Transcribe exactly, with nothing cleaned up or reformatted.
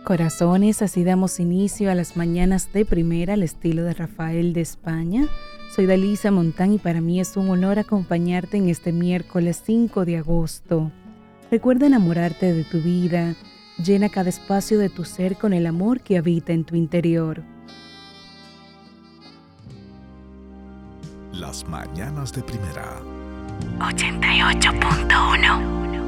Corazones, así damos inicio a las mañanas de primera al estilo de Rafael de España. Soy Dalisa Montán y para mí es un honor acompañarte en este miércoles cinco de agosto. Recuerda enamorarte de tu vida, llena cada espacio de tu ser con el amor que habita en tu interior. Las mañanas de primera. ochenta y ocho punto uno